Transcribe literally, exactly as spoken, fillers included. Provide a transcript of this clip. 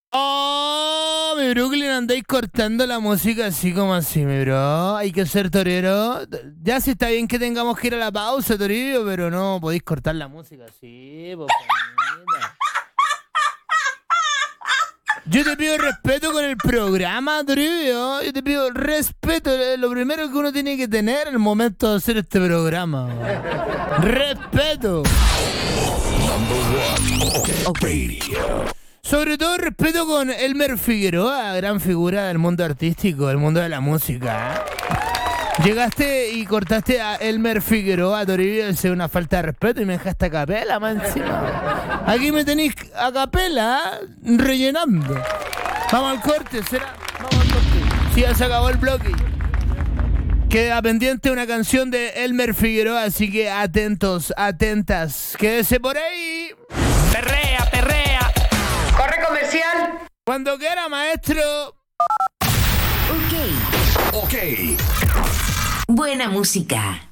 Oh, mi Brooklyn, andáis cortando la música así como así, mi bro. Hay que ser torero. Ya sí está bien que tengamos que ir a la pausa, Toribio, pero no podéis cortar la música así, po, panita. Yo te pido respeto con el programa, Toribio. Yo te pido respeto. Es lo primero que uno tiene que tener en el momento de hacer este programa. Respeto. Okay. Sobre todo respeto con Elmer Figueroa, gran figura del mundo artístico, del mundo de la música. Llegaste y cortaste a Elmer Figueroa, Toribio, es una falta de respeto y me dejaste a capela, más encima. Aquí me tenéis a capela, ¿eh? Rellenando. Vamos al corte, ¿será? Vamos al corte. Sí, ya se acabó el bloque. Queda pendiente una canción de Elmer Figueroa, así que atentos, atentas. Quédese por ahí. Perrea, perrea. Corre comercial. Cuando quiera, maestro. Ok. Buena música.